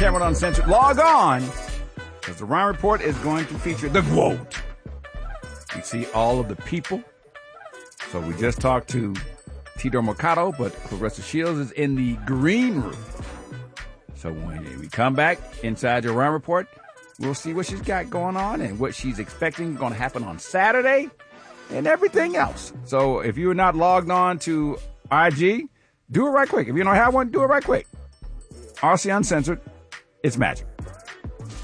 Cameron Uncensored. Log on, because the Ryan Report is going to feature the quote. You see all of the people. So we just talked to Tito Mercado, but Clarissa Shields is in the green room. So when we come back inside your Ryan Report, we'll see what she's got going on and what she's expecting going to happen on Saturday and everything else. So if you're not logged on to IG, do it right quick. If you don't have one, do it right quick. RC Uncensored, it's magic.